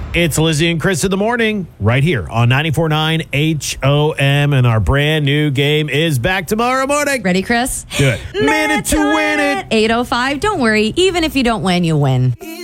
It's Lizzie and Chris in the morning, right here on 94.9 HOM, and our brand new game is back tomorrow morning. Ready, Chris? Do it. Minute to win it. 8:05. Don't worry. Even if you don't win, you win.